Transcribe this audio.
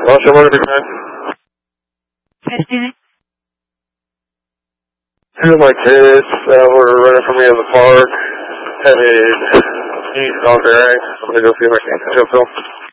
Russia, what are you saying? Christina? Two of my kids were running from me in the park, headed east on Barry. I'm going to go see if I can catch up to them.